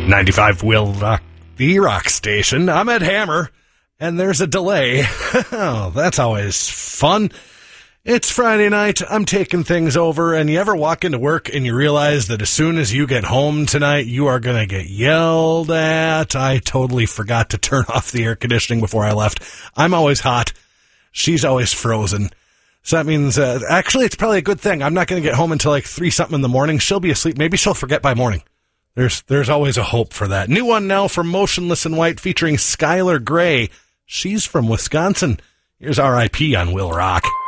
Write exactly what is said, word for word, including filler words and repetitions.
ninety-five Will Rock, the rock station. I'm Ed Hammer, and there's a delay. Oh, that's always fun. It's Friday night. I'm taking things over, and you ever walk into work and you realize that as soon as you get home tonight, you are going to get yelled at. I totally forgot to turn off the air conditioning before I left. I'm always hot. She's always frozen. So that means, uh, actually, it's probably a good thing. I'm not going to get home until like three something in the morning. She'll be asleep. Maybe she'll forget by morning. There's there's always a hope for that. New one now from Motionless in White featuring Skylar Grey. She's from Wisconsin. Here's R I P on Will Rock.